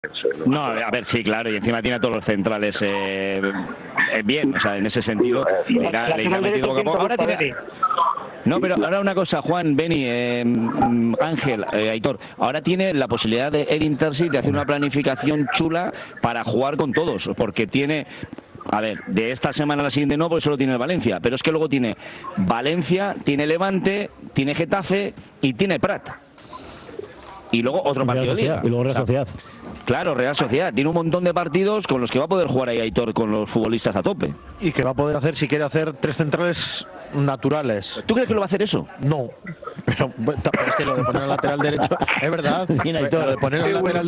No, a ver, sí, claro, y encima tiene a todos los centrales bien, o sea, en ese sentido le irá metiendo poco a poco. Ahora tiene... No, pero ahora una cosa, Juan, Beni, Ángel, Aitor, ahora tiene la posibilidad de Edin Terzic de hacer una planificación chula para jugar con todos, porque tiene... A ver, de esta semana a la siguiente no, porque solo tiene el Valencia, pero es que luego tiene Valencia, tiene Levante, tiene Getafe y tiene Prat. Y luego otro partido de Liga. Y luego Real Sociedad. Claro, Real Sociedad. Tiene un montón de partidos con los que va a poder jugar ahí Aitor con los futbolistas a tope. Y que va a poder hacer, si quiere hacer, 3 centrales naturales. ¿Tú crees que lo va a hacer eso? No. Pero es que lo de poner al lateral derecho es verdad. Lo de poner al lateral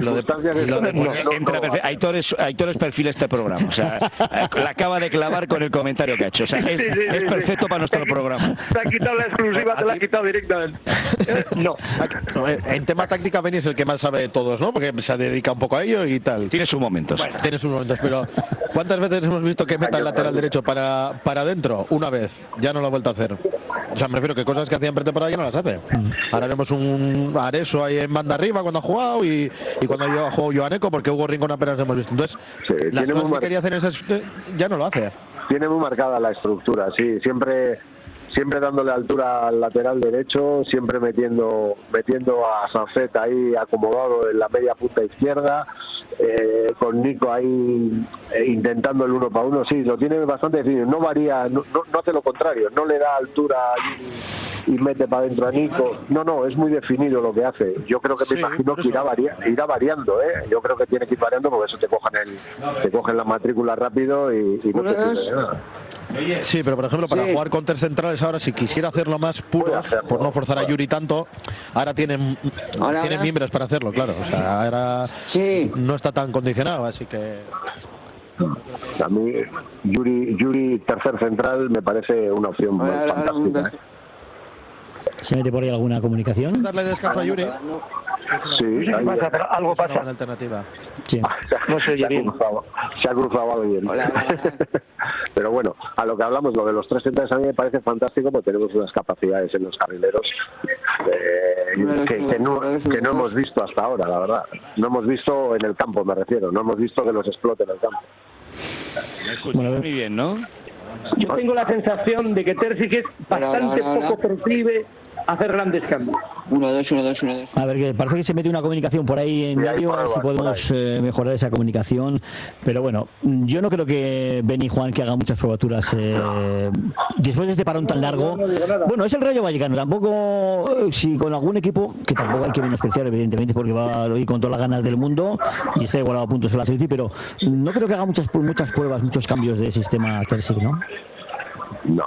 Aitor es perfil este programa. O sea, la acaba de clavar con el comentario que ha hecho. O sea, es perfecto para nuestro programa. Te ha quitado la exclusiva, te la ha quitado directamente. No. En tema táctica, Beni es el que más sabe de todos, ¿no? Porque se dedica un poco a ello y tal. Tiene sus momentos. Bueno, tiene sus momentos, pero ¿cuántas veces hemos visto que meta el lateral derecho para adentro? Una vez. Ya no lo ha vuelto a hacer. O sea, me refiero que cosas que hacían pretemporada ya no las hace. Ahora vemos un Areso ahí en banda arriba cuando ha jugado y cuando ha jugado Joaneco, porque Hugo Rincón apenas hemos visto. Entonces, sí, las cosas que quería hacer ya no lo hace. Tiene muy marcada la estructura, sí, siempre dándole altura al lateral derecho, siempre metiendo a Sanfet ahí acomodado en la media punta izquierda, con Nico ahí intentando el 1 para 1, sí, lo tiene bastante definido, no varía, no hace lo contrario, no le da altura y mete para adentro a Nico, no, es muy definido lo que hace. Yo creo que me imagino que irá variando, yo creo que tiene que ir variando porque eso te cogen la matrícula rápido y no te sirve de nada. Sí, pero por ejemplo, para jugar con 3 centrales ahora, si quisiera hacerlo más puros, por no forzar a Yuri tanto, ahora tienen miembros para hacerlo, claro. O sea, ahora no está tan condicionado, así que... A mí, Yuri tercer central me parece una opción fantástica. ¿Se mete por ahí alguna comunicación? Darle descanso a Yuri. Sí, algo pasa. Una alternativa. Sí. No sé, se ha cruzado alguien. Pero bueno, a lo que hablamos, lo de los 3 centrales a mí me parece fantástico porque tenemos unas capacidades en los carrileros que no hemos visto hasta ahora, la verdad. No hemos visto en el campo, me refiero. No hemos visto que los exploten en el campo. Bueno, muy bien, ¿no? Yo tengo la sensación de que Terzic es bastante poco proclive a hacer grandes cambios. 1-2. A ver, que parece que se mete una comunicación por ahí en medio, a ver si podemos mejorar esa comunicación. Pero bueno, yo no creo que Beni y Juan que hagan muchas probaturas después de este parón tan largo. Bueno, es el Rayo Vallecano, tampoco si con algún equipo, que tampoco hay que menospreciar evidentemente porque va a ir con todas las ganas del mundo y está igualado a puntos con la Celtic, pero no creo que haga muchas pruebas, muchos cambios de sistema Terzic, ¿no? No.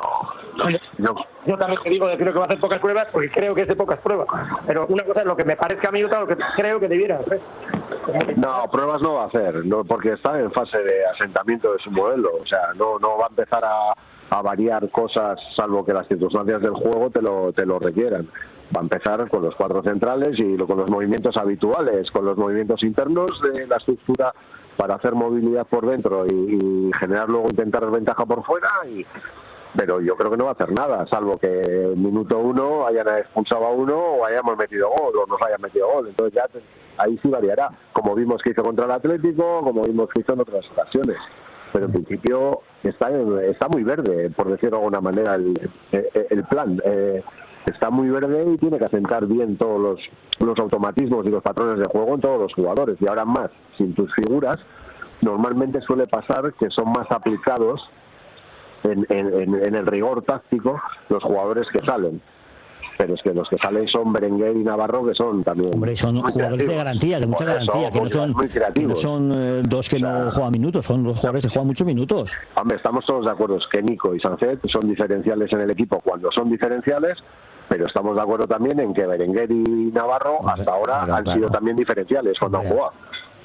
Yo también te digo que creo que va a hacer pocas pruebas porque creo que es de pocas pruebas. Pero una cosa es lo que me parezca a mí y otra lo que creo que debiera hacer. No, pruebas no va a hacer, no, porque está en fase de asentamiento de su modelo. O sea, no va a empezar a variar cosas salvo que las circunstancias del juego te lo requieran. Va a empezar con los 4 centrales y con los movimientos habituales, con los movimientos internos de la estructura para hacer movilidad por dentro y generar luego intentar ventaja por fuera pero yo creo que no va a hacer nada, salvo que en minuto 1 hayan expulsado a uno o hayamos metido gol o nos hayan metido gol. Entonces ya ahí sí variará, como vimos que hizo contra el Atlético, como vimos que hizo en otras ocasiones. Pero en principio está muy verde, por decirlo de alguna manera, el plan. Está muy verde y tiene que asentar bien todos los automatismos y los patrones de juego en todos los jugadores. Y ahora más, sin tus figuras, normalmente suele pasar que son más aplicados en el rigor táctico los jugadores que salen. Pero es que los que salen son Berenguer y Navarro, que son también... Hombre, son jugadores de garantía, de mucha garantía, que no son dos que no juegan minutos, son dos jugadores que juegan muchos minutos. Hombre, estamos todos de acuerdo que Nico y Sanfet son diferenciales en el equipo cuando son diferenciales, pero estamos de acuerdo también en que Berenguer y Navarro hasta ahora han sido también diferenciales cuando han jugado.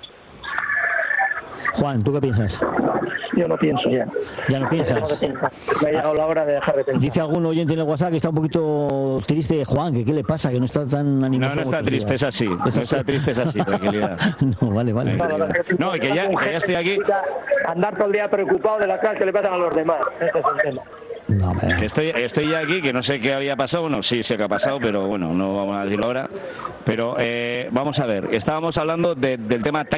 Juan, ¿tú qué piensas? Yo no pienso ya. ¿Ya no piensas? Me ha llegado la hora de dejar de pensar. Dice algún oyente en el WhatsApp que está un poquito triste, Juan, que qué le pasa, que no está tan animado. No está triste, es así. No está triste, es así, tranquilidad. No, vale. No, y que ya estoy aquí. Andar todo el día preocupado de las cosas que le pasan a los demás. Ese es el tema. No, que estoy ya aquí, que no sé qué había pasado. Bueno, sí sé qué ha pasado, pero bueno, no vamos a decirlo ahora. Pero vamos a ver, estábamos hablando del tema táctico.